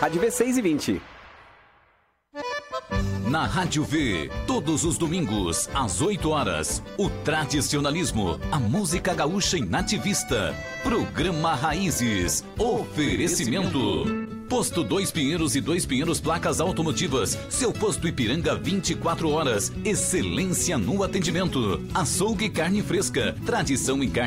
Rádio V 6h20. Na Rádio V, todos os domingos, às 8 horas, o tradicionalismo, a música gaúcha e nativista. Programa Raízes. Oferecimento. Posto 2 Pinheiros e 2 Pinheiros Placas Automotivas. Seu posto Ipiranga 24 horas. Excelência no atendimento. Açougue Carne Fresca. Tradição em carne.